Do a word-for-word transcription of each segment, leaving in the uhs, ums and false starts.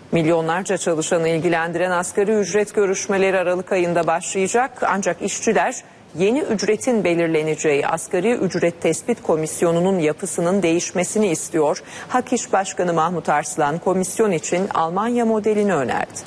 Milyonlarca çalışanı ilgilendiren asgari ücret görüşmeleri Aralık ayında başlayacak. Ancak işçiler yeni ücretin belirleneceği Asgari Ücret Tespit Komisyonu'nun yapısının değişmesini istiyor. Hak İş Başkanı Mahmut Arslan komisyon için Almanya modelini önerdi.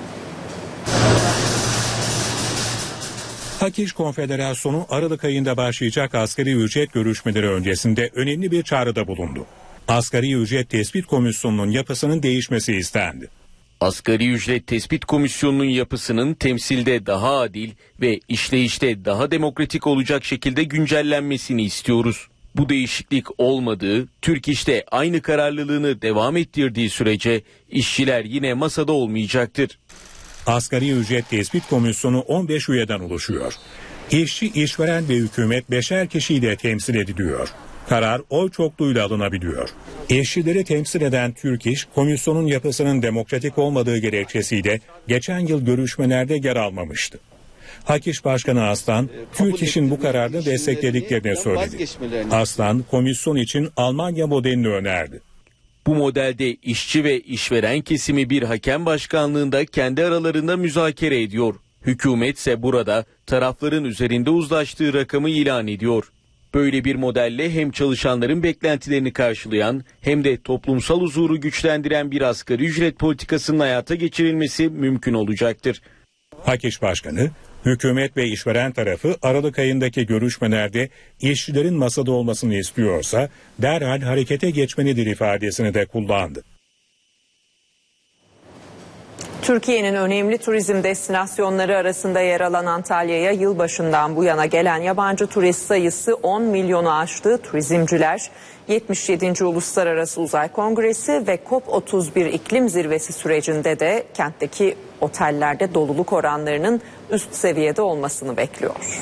Hak İş Konfederasyonu Aralık ayında başlayacak asgari ücret görüşmeleri öncesinde önemli bir çağrıda bulundu. Asgari Ücret Tespit Komisyonu'nun yapısının değişmesi istendi. Asgari Ücret Tespit Komisyonu'nun yapısının temsilde daha adil ve işleyişte daha demokratik olacak şekilde güncellenmesini istiyoruz. Bu değişiklik olmadığı, Türk İş'te aynı kararlılığını devam ettirdiği sürece işçiler yine masada olmayacaktır. Asgari Ücret Tespit Komisyonu on beş üyeden oluşuyor. İşçi, işveren ve hükümet beşer kişiyle temsil ediliyor. Karar oy çokluğuyla alınabiliyor. İşçileri temsil eden Türk İş, komisyonun yapısının demokratik olmadığı gerekçesiyle geçen yıl görüşmelerde yer almamıştı. Hak İş Başkanı Arslan, Türk İş'in bu kararını desteklediklerini söyledi. Arslan, komisyon için Almanya modelini önerdi. Bu modelde işçi ve işveren kesimi bir hakem başkanlığında kendi aralarında müzakere ediyor. Hükümet ise burada tarafların üzerinde uzlaştığı rakamı ilan ediyor. Böyle bir modelle hem çalışanların beklentilerini karşılayan hem de toplumsal huzuru güçlendiren bir asgari ücret politikasının hayata geçirilmesi mümkün olacaktır. Hak İş Başkanı, hükümet ve işveren tarafı Aralık ayındaki görüşmelerde işçilerin masada olmasını istiyorsa derhal harekete geçmelidir ifadesini de kullandı. Türkiye'nin önemli turizm destinasyonları arasında yer alan Antalya'ya yılbaşından bu yana gelen yabancı turist sayısı on milyonu aştı. Turizmciler yetmiş yedinci Uluslararası Uzay Kongresi ve COP otuz bir iklim zirvesi sürecinde de kentteki otellerde doluluk oranlarının üst seviyede olmasını bekliyor.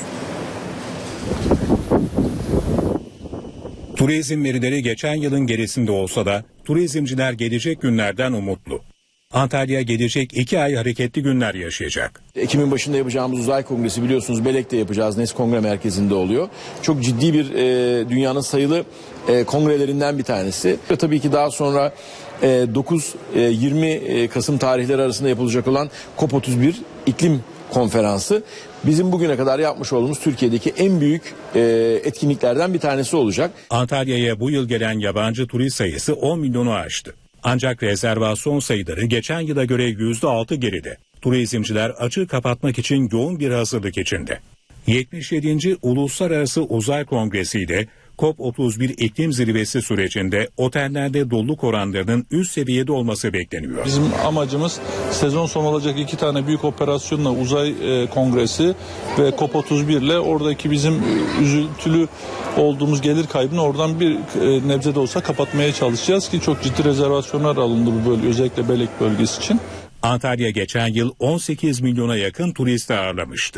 Turizm verileri geçen yılın gerisinde olsa da turizmciler gelecek günlerden umutlu. Antalya gelecek iki ay hareketli günler yaşayacak. Ekim'in başında yapacağımız uzay kongresi biliyorsunuz Belek'te yapacağız. Nes Kongre Merkezi'nde oluyor. Çok ciddi bir e, dünyanın sayılı e, kongrelerinden bir tanesi. Ve tabii ki daha sonra e, dokuz yirmi Kasım tarihleri arasında yapılacak olan COP otuz bir iklim konferansı bizim bugüne kadar yapmış olduğumuz Türkiye'deki en büyük e, etkinliklerden bir tanesi olacak. Antalya'ya bu yıl gelen yabancı turist sayısı on milyonu aştı. Ancak rezervasyon sayıları geçen yıla göre yüzde altı geride. Turizmciler açığı kapatmak için yoğun bir hazırlık içinde. yetmiş yedinci Uluslararası Uzay Kongresi ile COP otuz bir iklim zirvesi sürecinde otellerde doluluk oranlarının üst seviyede olması bekleniyor. Bizim amacımız sezon sonu olacak iki tane büyük operasyonla uzay e, kongresi ve COP otuz bir ile oradaki bizim e, üzüntülü olduğumuz gelir kaybını oradan bir e, nebze de olsa kapatmaya çalışacağız ki çok ciddi rezervasyonlar alındı bu bölge, özellikle Belek bölgesi için. Antalya geçen yıl on sekiz milyona yakın turist ağırlamıştı.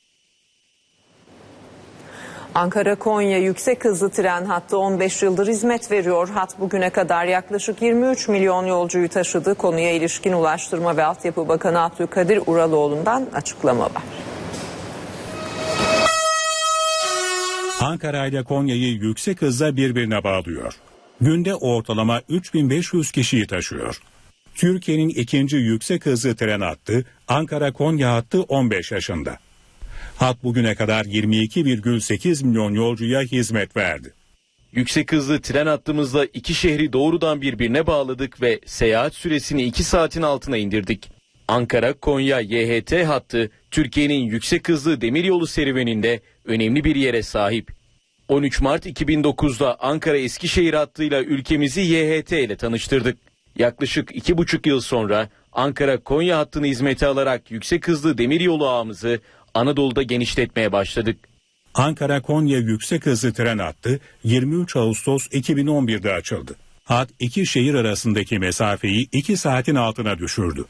Ankara-Konya yüksek hızlı tren hattı on beş yıldır hizmet veriyor. Hat bugüne kadar yaklaşık yirmi üç milyon yolcuyu taşıdı. Konuya ilişkin Ulaştırma ve Altyapı Bakanı Abdülkadir Uraloğlu'ndan açıklama var. Ankara ile Konya'yı yüksek hızla birbirine bağlıyor. Günde ortalama üç bin beş yüz kişiyi taşıyor. Türkiye'nin ikinci yüksek hızlı tren hattı Ankara-Konya hattı on beş yaşında. Hat bugüne kadar yirmi iki virgül sekiz milyon yolcuya hizmet verdi. Yüksek hızlı tren hattımızla iki şehri doğrudan birbirine bağladık ve seyahat süresini iki saatin altına indirdik. Ankara-Konya Y H T hattı Türkiye'nin yüksek hızlı demiryolu serüveninde önemli bir yere sahip. on üç Mart iki bin dokuz'da Ankara-Eskişehir hattıyla ülkemizi Y H T ile tanıştırdık. Yaklaşık iki buçuk yıl sonra Ankara-Konya hattını hizmete alarak yüksek hızlı demiryolu ağımızı Anadolu'da genişletmeye başladık. Ankara-Konya yüksek hızlı tren hattı yirmi üç Ağustos iki bin on bir'de açıldı. Hat iki şehir arasındaki mesafeyi iki saatin altına düşürdü.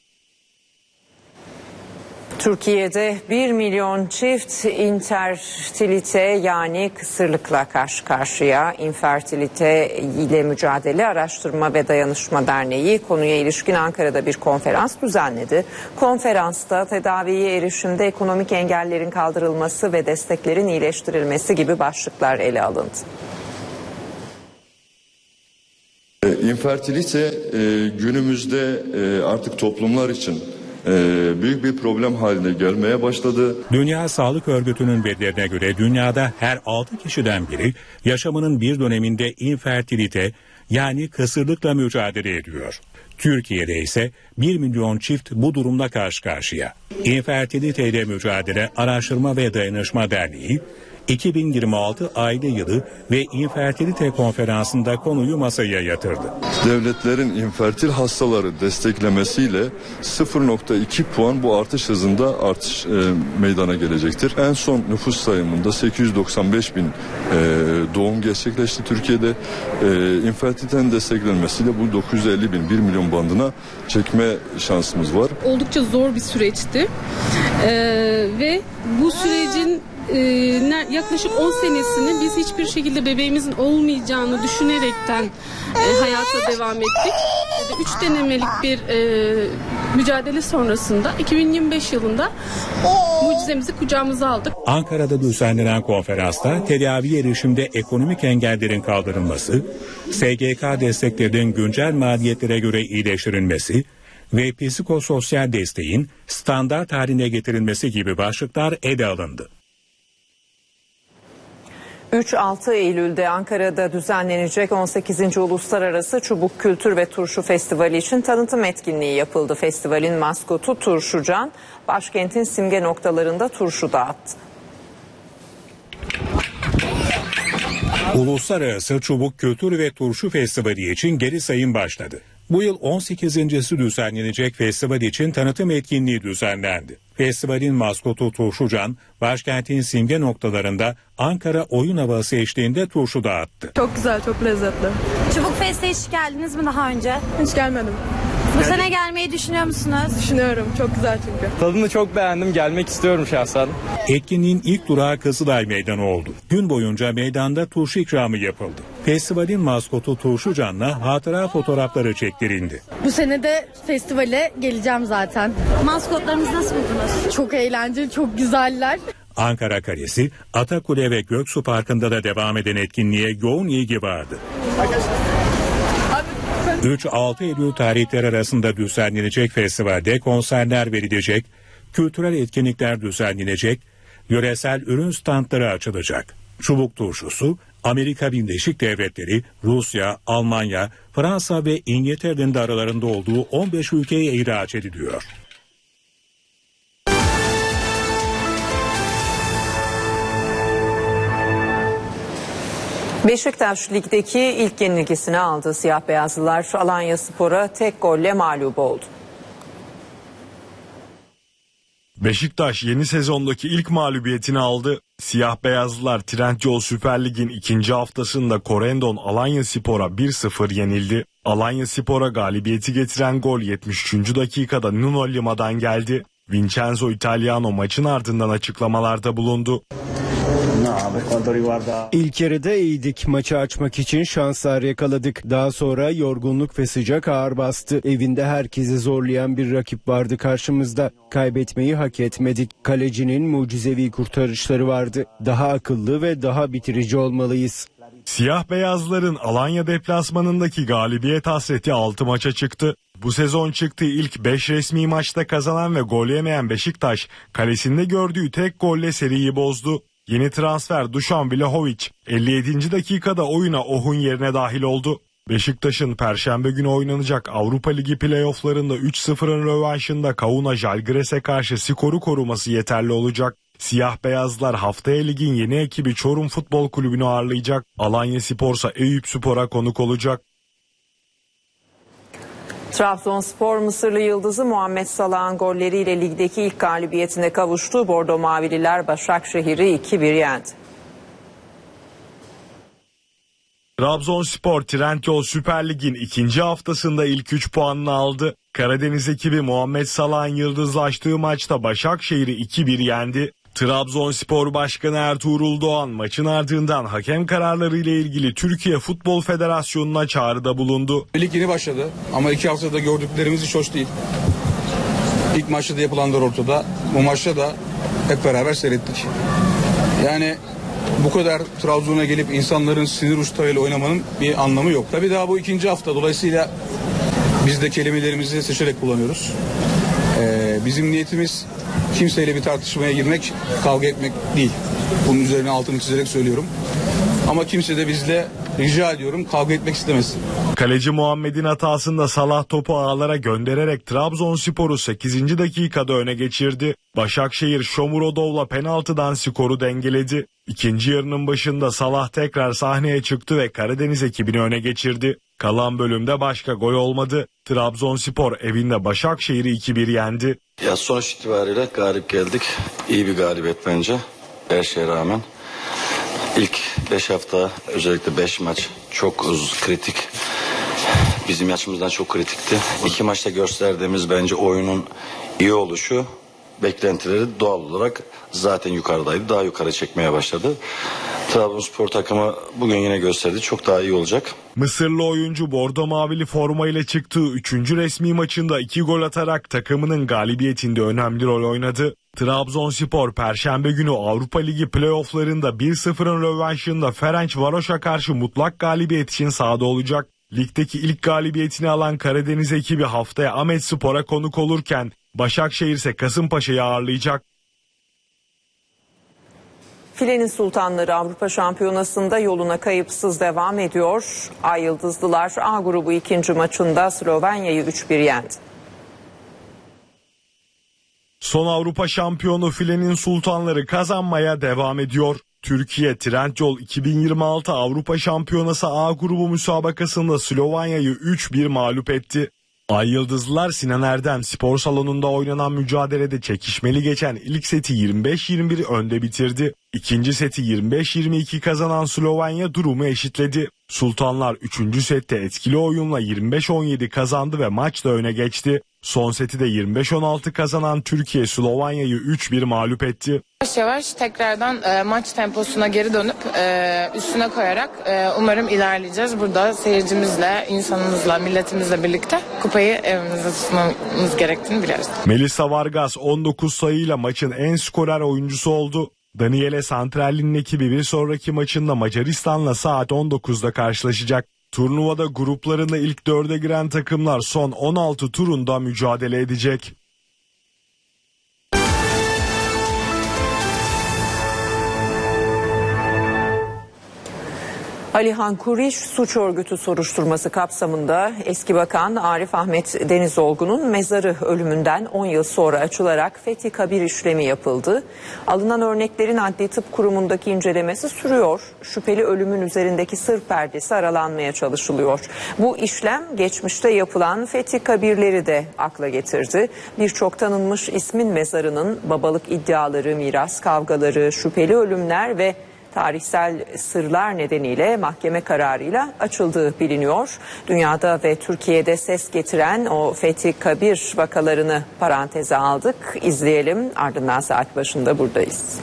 Türkiye'de bir milyon çift infertilite yani kısırlıkla karşı karşıya. İnfertilite ile Mücadele Araştırma ve Dayanışma Derneği konuya ilişkin Ankara'da bir konferans düzenledi. Konferansta tedaviye erişimde ekonomik engellerin kaldırılması ve desteklerin iyileştirilmesi gibi başlıklar ele alındı. İnfertilite günümüzde artık toplumlar için büyük bir problem haline gelmeye başladı. Dünya Sağlık Örgütü'nün verilerine göre dünyada her altı kişiden biri yaşamının bir döneminde infertilite yani kısırlıkla mücadele ediyor. Türkiye'de ise bir milyon çift bu durumla karşı karşıya. İnfertiliteyle Mücadele Araştırma ve Dayanışma Derneği iki bin yirmi altı aile yılı ve infertilite konferansında konuyu masaya yatırdı. Devletlerin infertil hastaları desteklemesiyle sıfır nokta iki puan bu artış hızında artış e, meydana gelecektir. En son nüfus sayımında sekiz yüz doksan beş bin e, doğum gerçekleşti Türkiye'de. E, infertilitenin desteklenmesiyle bu dokuz yüz elli bin bir milyon bandına çekme şansımız var. Oldukça zor bir süreçti ee, ve bu sürecin yaklaşık on senesini biz hiçbir şekilde bebeğimizin olmayacağını düşünerekten e, hayata devam ettik. Üç denemelik bir e, mücadele sonrasında iki bin yirmi beş yılında mucizemizi kucağımıza aldık. Ankara'da düzenlenen konferansta tedavi erişimde ekonomik engellerin kaldırılması, S G K desteklerinin güncel maliyetlere göre iyileştirilmesi ve psikososyal desteğin standart haline getirilmesi gibi başlıklar ele alındı. üç altı Eylül'de Ankara'da düzenlenecek on sekizinci Uluslararası Çubuk Kültür ve Turşu Festivali için tanıtım etkinliği yapıldı. Festivalin maskotu Turşucan, başkentin simge noktalarında turşu dağıttı. Uluslararası Çubuk Kültür ve Turşu Festivali için geri sayım başladı. Bu yıl on sekizincisi düzenlenecek festival için tanıtım etkinliği düzenlendi. Festivalin maskotu Turşucan, başkentin simge noktalarında Ankara oyun havası eşliğinde turşu dağıttı. Çok güzel, çok lezzetli. Çubuk Fest'e hiç geldiniz mi daha önce? Hiç gelmedim. Bu sene gelmeyi düşünüyor musunuz? Düşünüyorum, çok güzel çünkü. Tadını çok beğendim, gelmek istiyorum şahsen. Etkinliğin ilk durağı Kızılay Meydanı oldu. Gün boyunca meydanda turşu ikramı yapıldı. Festivalin maskotu Turşucan'la hatıra fotoğrafları çektirildi. Bu sene de festivale geleceğim zaten. Maskotlarımızı nasıl buldunuz? Çok eğlenceli, çok güzeller. Ankara Kalesi, Atakule ve Göksu Parkı'nda da devam eden etkinliğe yoğun ilgi vardı. üç altı Eylül tarihleri arasında düzenlenecek festivalde konserler verilecek, kültürel etkinlikler düzenlenecek, yöresel ürün standları açılacak. Çubuk turşusu, Amerika Birleşik Devletleri, Rusya, Almanya, Fransa ve İngiltere'nin de aralarında olduğu on beş ülkeye ihraç ediliyor. Beşiktaş ligdeki ilk yenilgisini aldı. Siyah beyazlılar Alanyaspor'a tek golle mağlup oldu. Beşiktaş yeni sezondaki ilk mağlubiyetini aldı. Siyah beyazlılar Trendyol Süper Lig'in ikinci haftasında Corendon Alanyaspor'a bir sıfır yenildi. Alanyaspor'a galibiyeti getiren gol yetmiş üçüncü dakikada Nuno Lima'dan geldi. Vincenzo Italiano maçın ardından açıklamalarda bulundu. İlk yarıda iyiydik. Maçı açmak için şanslar yakaladık. Daha sonra yorgunluk ve sıcak ağır bastı. Evinde herkesi zorlayan bir rakip vardı karşımızda. Kaybetmeyi hak etmedik. Kalecinin mucizevi kurtarışları vardı. Daha akıllı ve daha bitirici olmalıyız. Siyah beyazların Alanya deplasmanındaki galibiyet hasreti altı maça çıktı. Bu sezon çıktığı ilk beş resmi maçta kazanan ve gol yemeyen Beşiktaş, kalesinde gördüğü tek golle seriyi bozdu. Yeni transfer Dušan Vlahović elli yedinci dakikada oyuna Ohun yerine dahil oldu. Beşiktaş'ın Perşembe günü oynanacak Avrupa Ligi playofflarında üç sıfırın rövanşında Kauna Žalgiris'e karşı skoru koruması yeterli olacak. Siyah beyazlar haftaya ligin yeni ekibi Çorum Futbol Kulübü'nü ağırlayacak. Alanyaspor'sa Eyüpspor'a konuk olacak. Trabzonspor Mısırlı yıldızı Muhammed Salah'ın golleriyle ligdeki ilk galibiyetine kavuştu. Bordo Mavililer Başakşehir'i iki bir yendi. Trabzonspor Trendyol Süper Lig'in ikinci haftasında ilk üç puanını aldı. Karadeniz ekibi Muhammed Salah'ın yıldızlaştığı maçta Başakşehir'i iki bir yendi. Trabzonspor Başkanı Ertuğrul Doğan maçın ardından hakem kararları ile ilgili Türkiye Futbol Federasyonu'na çağrıda bulundu. Lig yeni başladı ama iki haftada gördüklerimiz hiç hoş değil. İlk maçta da yapılanlar ortada. Bu maçta da hep beraber seyrettik. Yani bu kadar Trabzon'a gelip insanların sinir uçlarıyla oynamanın bir anlamı yok. Tabii daha bu ikinci hafta, dolayısıyla biz de kelimelerimizi seçerek kullanıyoruz. Ee, bizim niyetimiz kimseyle bir tartışmaya girmek, kavga etmek değil. Bunun üzerine altını çizerek söylüyorum. Ama kimse de bizle, rica ediyorum, kavga etmek istemesin. Kaleci Muhammed'in hatasında Salah topu ağlara göndererek Trabzonspor'u sekizinci dakikada öne geçirdi. Başakşehir Shomurodov'la penaltıdan skoru dengeledi. İkinci yarının başında Salah tekrar sahneye çıktı ve Karadeniz ekibini öne geçirdi. Kalan bölümde başka gol olmadı. Trabzonspor evinde Başakşehir'i iki bir yendi. Ya sonuç itibariyle galip geldik. İyi bir galibiyet bence her şeye rağmen. İlk beş hafta, özellikle beş maç çok kritik. Bizim açımızdan çok kritikti. İki maçta gösterdiğimiz bence oyunun iyi oluşu, beklentileri doğal olarak zaten yukarıdaydı. Daha yukarı çekmeye başladı. Trabzonspor takımı bugün yine gösterdi. Çok daha iyi olacak. Mısırlı oyuncu bordo mavili formayla çıktığı üçüncü resmi maçında iki gol atarak takımının galibiyetinde önemli rol oynadı. Trabzonspor Perşembe günü Avrupa Ligi playofflarında bir sıfırın rövanşında Ferencvaros'a karşı mutlak galibiyet için sahada olacak. Ligdeki ilk galibiyetini alan Karadeniz ekibi haftaya Ahmetspor'a konuk olurken Başakşehir ise Kasımpaşa'yı ağırlayacak. Filenin Sultanları Avrupa Şampiyonası'nda yoluna kayıpsız devam ediyor. Ay Yıldızlılar A grubu ikinci maçında Slovenya'yı üç bir yendi. Son Avrupa şampiyonu Filenin Sultanları kazanmaya devam ediyor. Türkiye Trendyol iki bin yirmi altı Avrupa Şampiyonası A grubu müsabakasında Slovenya'yı üç bir mağlup etti. Ay Yıldızlılar Sinan Erdem spor salonunda oynanan mücadelede çekişmeli geçen ilk seti yirmi beş yirmi bir önde bitirdi. İkinci seti yirmi beş yirmi iki kazanan Slovenya durumu eşitledi. Sultanlar üçüncü sette etkili oyunla yirmi beş on yedi kazandı ve maçta öne geçti. Son seti de yirmi beş on altı kazanan Türkiye Slovenya'yı üç bir mağlup etti. Yavaş yavaş tekrardan e, maç temposuna geri dönüp e, üstüne koyarak e, umarım ilerleyeceğiz. Burada seyircimizle, insanımızla, milletimizle birlikte kupayı evimizde tutmamız gerektiğini biliyoruz. Melissa Vargas on dokuz sayıyla maçın en skorer oyuncusu oldu. Daniele Santrelli'nin ekibi bir sonraki maçında Macaristan'la saat on dokuzda karşılaşacak. Turnuvada gruplarında ilk dörde giren takımlar son on altı turunda mücadele edecek. Alihan Kuriş suç örgütü soruşturması kapsamında eski bakan Arif Ahmet Denizolgu'nun mezarı ölümünden on yıl sonra açılarak fethi kabir işlemi yapıldı. Alınan örneklerin Adli Tıp Kurumu'ndaki incelemesi sürüyor. Şüpheli ölümün üzerindeki sır perdesi aralanmaya çalışılıyor. Bu işlem geçmişte yapılan fethi kabirleri de akla getirdi. Birçok tanınmış ismin mezarının babalık iddiaları, miras kavgaları, şüpheli ölümler ve tarihsel sırlar nedeniyle mahkeme kararıyla açıldığı biliniyor. Dünyada ve Türkiye'de ses getiren o Fethi Kabir vakalarını paranteze aldık. İzleyelim, ardından saat başında buradayız.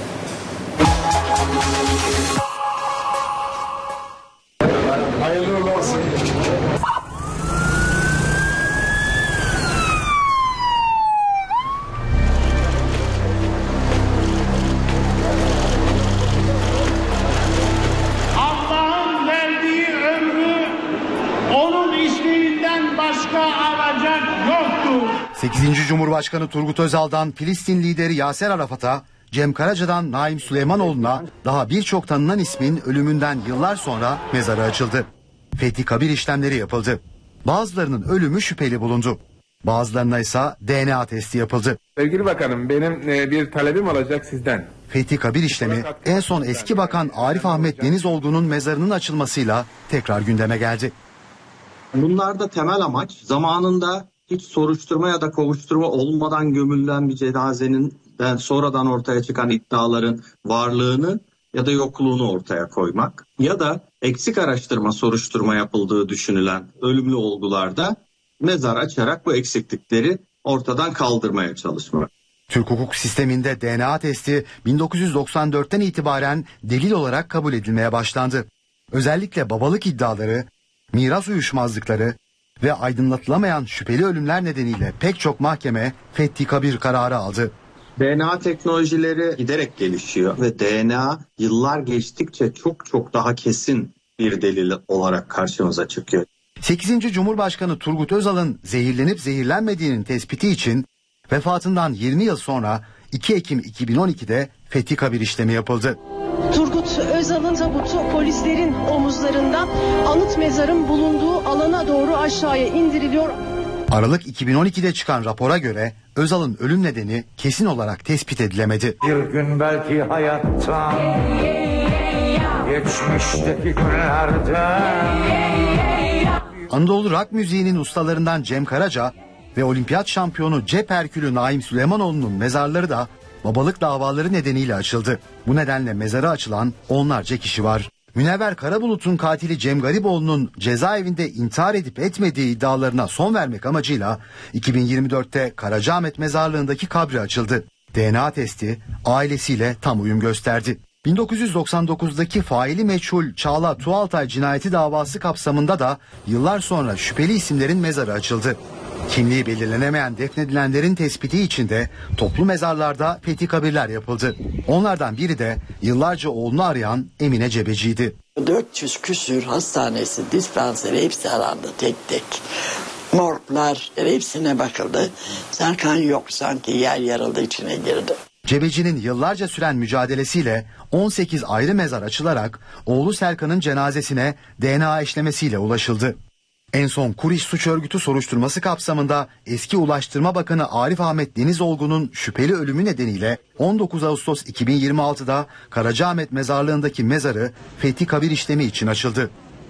Hayırlı olsun. sekizinci Cumhurbaşkanı Turgut Özal'dan Filistin lideri Yaser Arafat'a, Cem Karaca'dan Naim Süleymanoğlu'na daha birçok tanınan ismin ölümünden yıllar sonra mezarı açıldı. Fethi kabir işlemleri yapıldı. Bazılarının ölümü şüpheli bulundu. Bazılarına ise D N A testi yapıldı. Sevgili Bakanım, benim bir talebim olacak sizden. Fethi kabir işlemi en son eski bakan Arif Ahmet Denizolgu'nun mezarının açılmasıyla tekrar gündeme geldi. Bunlarda temel amaç zamanında hiç soruşturma ya da kovuşturma olmadan gömülen bir cenazenin sonradan ortaya çıkan iddiaların varlığını ya da yokluğunu ortaya koymak ya da eksik araştırma soruşturma yapıldığı düşünülen ölümlü olgularda mezar açarak bu eksiklikleri ortadan kaldırmaya çalışmak. Türk hukuk sisteminde D N A testi bin dokuz yüz doksan dörtten itibaren delil olarak kabul edilmeye başlandı. Özellikle babalık iddiaları, miras uyuşmazlıkları ve aydınlatılamayan şüpheli ölümler nedeniyle pek çok mahkeme fethi kabir kararı aldı. D N A teknolojileri giderek gelişiyor ve D N A yıllar geçtikçe çok çok daha kesin bir delil olarak karşımıza çıkıyor. sekizinci Cumhurbaşkanı Turgut Özal'ın zehirlenip zehirlenmediğinin tespiti için vefatından yirmi yıl sonra iki Ekim iki bin on iki'de fethi kabir işlemi yapıldı. Turgut Özal'ın tabutu polislerin omuzlarında anıt mezarın bulunduğu alana doğru aşağıya indiriliyor. Aralık iki bin on iki'de çıkan rapora göre Özal'ın ölüm nedeni kesin olarak tespit edilemedi. Bir gün belki hayattan, geçmişteki günlerden. Anadolu rock müziğinin ustalarından Cem Karaca ve olimpiyat şampiyonu cep herkülü Naim Süleymanoğlu'nun mezarları da babalık davaları nedeniyle açıldı. Bu nedenle mezarı açılan onlarca kişi var. Münevver Karabulut'un katili Cem Garipoğlu'nun cezaevinde intihar edip etmediği iddialarına son vermek amacıyla iki bin yirmi dört'te Karacaahmet mezarlığındaki kabri açıldı. D N A testi ailesiyle tam uyum gösterdi. bin dokuz yüz doksan dokuz'daki faili meçhul Çağla Tuğaltay cinayeti davası kapsamında da yıllar sonra şüpheli isimlerin mezarı açıldı. Kimliği belirlenemeyen defnedilenlerin tespiti için de toplu mezarlarda fethi kabirler yapıldı. Onlardan biri de yıllarca oğlunu arayan Emine Cebeci'ydi. dört yüz küsür hastanesi, dispanseri hepsi arandı tek tek. Morglar hepsine bakıldı. Serkan yok, sanki yer yarıldı, içine girdi. Cebeci'nin yıllarca süren mücadelesiyle on sekiz ayrı mezar açılarak oğlu Serkan'ın cenazesine D N A eşlemesiyle ulaşıldı. En son Kuriş Suç Örgütü soruşturması kapsamında eski Ulaştırma Bakanı Arif Ahmet Denizolgu'nun şüpheli ölümü nedeniyle on dokuz Ağustos iki bin yirmi altı'da Karacaahmet mezarlığındaki mezarı fethi kabir işlemi için açıldı.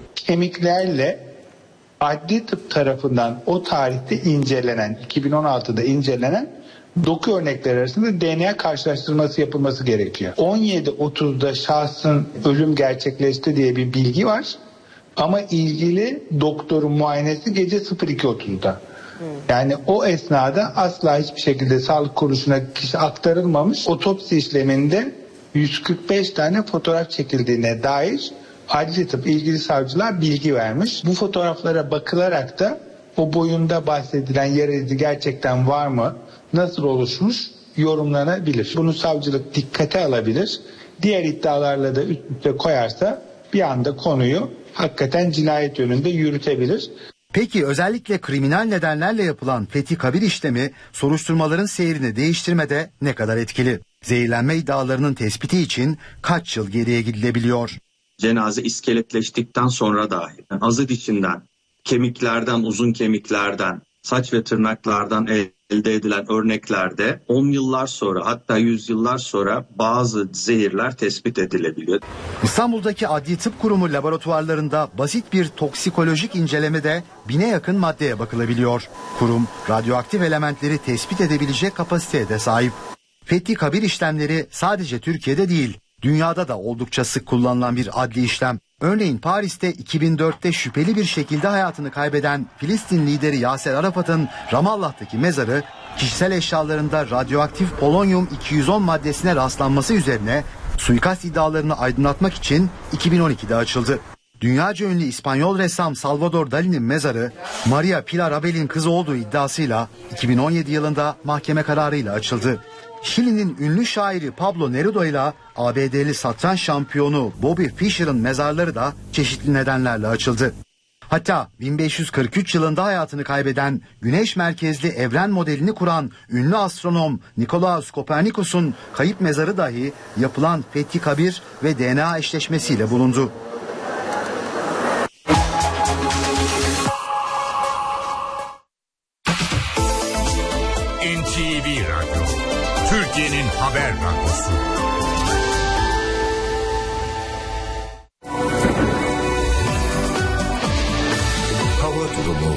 Kemiklerle adli tıp tarafından o tarihte incelenen, iki bin on altı'da incelenen doku örnekleri arasında D N A karşılaştırması yapılması gerekiyor. on yedi otuz'da şahsın ölüm gerçekleşti diye bir bilgi var. Ama ilgili doktorun muayenesi gece sıfır iki otuz'da. Yani o esnada asla hiçbir şekilde sağlık kuruluşuna kişi aktarılmamış. Otopsi işleminde yüz kırk beş tane fotoğraf çekildiğine dair adli tıp ilgili savcılar bilgi vermiş. Bu fotoğraflara bakılarak da o boyunda bahsedilen yara izi gerçekten var mı, nasıl oluşmuş yorumlanabilir. Bunu savcılık dikkate alabilir. Diğer iddialarla da üst üste koyarsa bir anda konuyu hakikaten cinayet yönünde yürütebilir. Peki özellikle kriminal nedenlerle yapılan fethi kabir işlemi soruşturmaların seyrini değiştirmede ne kadar etkili? Zehirlenme iddialarının tespiti için kaç yıl geriye gidilebiliyor? Cenaze iskeletleştikten sonra dahi azı içinden, kemiklerden, uzun kemiklerden, saç ve tırnaklardan elde edilen örneklerde on yıllar sonra, hatta yüz yıllar sonra bazı zehirler tespit edilebiliyor. İstanbul'daki Adli Tıp Kurumu laboratuvarlarında basit bir toksikolojik incelemede bine yakın maddeye bakılabiliyor. Kurum radyoaktif elementleri tespit edebilecek kapasiteye de sahip. Fethi kabir işlemleri sadece Türkiye'de değil, dünyada da oldukça sık kullanılan bir adli işlem. Örneğin Paris'te iki bin dört'te şüpheli bir şekilde hayatını kaybeden Filistin lideri Yaser Arafat'ın Ramallah'taki mezarı kişisel eşyalarında radyoaktif polonyum iki yüz on maddesine rastlanması üzerine suikast iddialarını aydınlatmak için iki bin on iki'de açıldı. Dünyaca ünlü İspanyol ressam Salvador Dali'nin mezarı Maria Pilar Abel'in kızı olduğu iddiasıyla iki bin on yedi yılında mahkeme kararıyla açıldı. Şili'nin ünlü şairi Pablo Neruda ile A B D'li satranç şampiyonu Bobby Fischer'ın mezarları da çeşitli nedenlerle açıldı. Hatta bin beş yüz kırk üç yılında hayatını kaybeden güneş merkezli evren modelini kuran ünlü astronom Nikolaus Kopernikus'un kayıp mezarı dahi yapılan fethi kabir ve D N A eşleşmesiyle bulundu. N T V Radyo, Türkiye'nin haber radyosu. Hava durumu.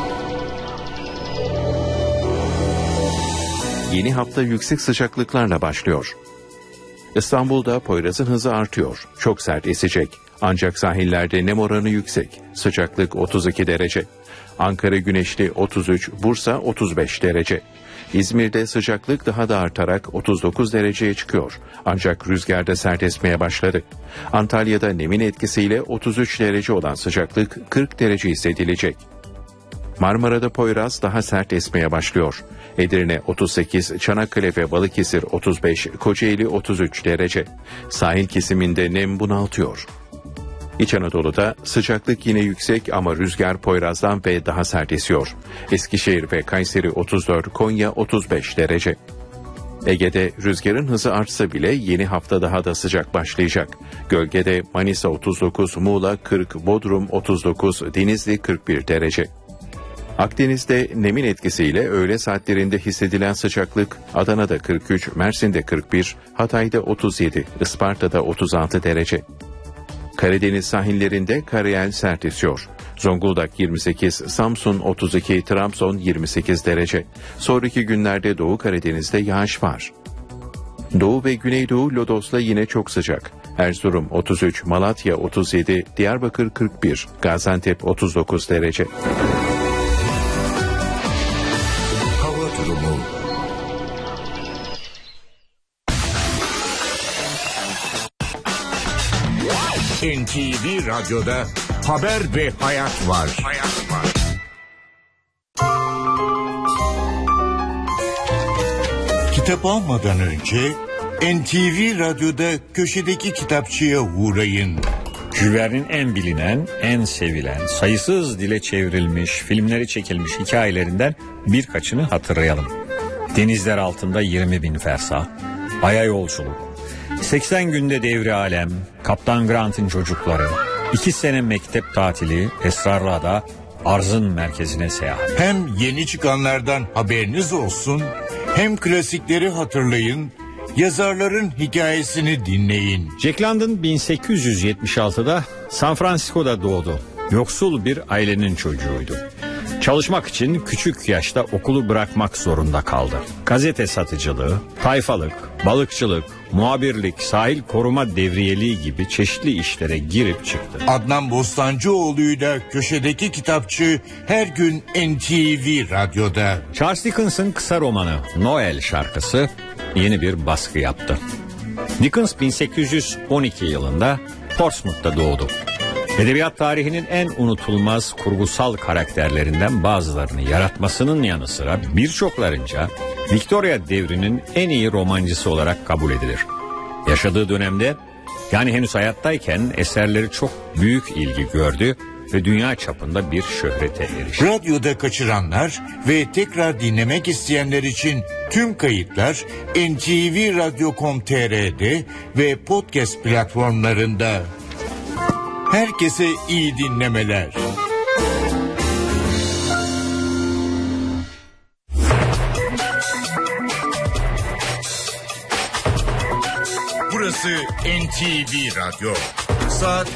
Yeni hafta yüksek sıcaklıklarla başlıyor. İstanbul'da Poyraz'ın hızı artıyor. Çok sert esecek. Ancak sahillerde nem oranı yüksek. Sıcaklık otuz iki derece. Ankara güneşli otuz üç, Bursa otuz beş derece. İzmir'de sıcaklık daha da artarak otuz dokuz dereceye çıkıyor. Ancak rüzgarda sert esmeye başladı. Antalya'da nemin etkisiyle otuz üç derece olan sıcaklık kırk derece hissedilecek. Marmara'da Poyraz daha sert esmeye başlıyor. Edirne otuz sekiz, Çanakkale ve Balıkesir otuz beş, Kocaeli otuz üç derece. Sahil kesiminde nem bunaltıyor. İç Anadolu'da sıcaklık yine yüksek ama rüzgar Poyraz'dan ve daha sert esiyor. Eskişehir ve Kayseri otuz dört, Konya otuz beş derece. Ege'de rüzgarın hızı artsa bile yeni hafta daha da sıcak başlayacak. Gölgede Manisa otuz dokuz, Muğla kırk, Bodrum otuz dokuz, Denizli kırk bir derece. Akdeniz'de nemin etkisiyle öğle saatlerinde hissedilen sıcaklık Adana'da kırk üç, Mersin'de kırk bir, Hatay'da otuz yedi, Isparta'da otuz altı derece. Karadeniz sahillerinde karayel sert esiyor. Zonguldak yirmi sekiz, Samsun otuz iki, Trabzon yirmi sekiz derece. Sonraki günlerde Doğu Karadeniz'de yağış var. Doğu ve Güneydoğu Lodos'la yine çok sıcak. Erzurum otuz üç, Malatya otuz yedi, Diyarbakır kırk bir, Gaziantep otuz dokuz derece. Hava durumu. N T V Radyo'da haber ve hayat var. Hayat var. Kitap almadan önce N T V Radyo'da köşedeki kitapçıya uğrayın. Jules Verne'in en bilinen, en sevilen, sayısız dile çevrilmiş, filmleri çekilmiş hikayelerinden birkaçını hatırlayalım. Denizler altında yirmi bin fersah, Ay'a yolculuk, seksen günde devri alem, Kaptan Grant'ın çocukları, iki sene mektep tatili, Esrarlı Ada, arzın merkezine seyahat. Hem yeni çıkanlardan haberiniz olsun, hem klasikleri hatırlayın, yazarların hikayesini dinleyin. Jack London bin sekiz yüz yetmiş altıda San Francisco'da doğdu. Yoksul bir ailenin çocuğuydu. Çalışmak için küçük yaşta okulu bırakmak zorunda kaldı. Gazete satıcılığı, tayfalık, balıkçılık, muhabirlik, sahil koruma devriyeliği gibi çeşitli işlere girip çıktı. Adnan Bostancıoğlu'yla köşedeki kitapçı her gün N T V Radyo'da. Charles Dickens'ın kısa romanı Noel şarkısı yeni bir baskı yaptı. Dickens bin sekiz yüz on iki yılında Portsmouth'ta doğdu. Edebiyat tarihinin en unutulmaz kurgusal karakterlerinden bazılarını yaratmasının yanı sıra birçoklarınca Victoria devrinin en iyi romancısı olarak kabul edilir. Yaşadığı dönemde, yani henüz hayattayken eserleri çok büyük ilgi gördü ve dünya çapında bir şöhrete erişti. Radyoda kaçıranlar ve tekrar dinlemek isteyenler için tüm kayıtlar N T V Radyo nokta com nokta t r'de ve podcast platformlarında. Herkese iyi dinlemeler. Burası N T V Radyo. Saat